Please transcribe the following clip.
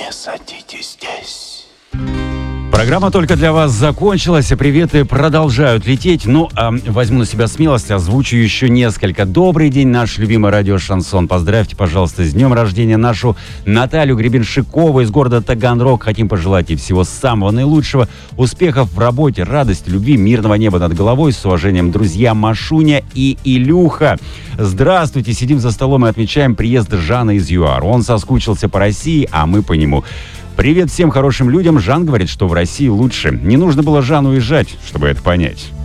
не садитесь здесь. Программа только для вас закончилась, а приветы продолжают лететь. Возьму на себя смелость, озвучу еще несколько. Добрый день, наш любимый радио «Шансон». Поздравьте, пожалуйста, с днем рождения нашу Наталью Гребенщикову из города Таганрог. Хотим пожелать ей всего самого наилучшего, успехов в работе, радости, любви, мирного неба над головой. С уважением, друзья Машуня и Илюха. Здравствуйте, сидим за столом и отмечаем приезд Жана из ЮАР. Он соскучился по России, а мы по нему. Привет всем хорошим людям. Жан говорит, что в России лучше. Не нужно было Жану уезжать, чтобы это понять.